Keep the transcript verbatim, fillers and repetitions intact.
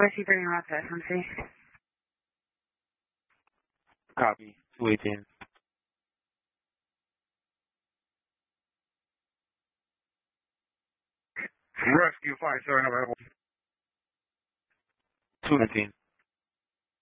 What's he bringing out to S M C? Copy. two eighteen. Rescue five seven available. two nineteen.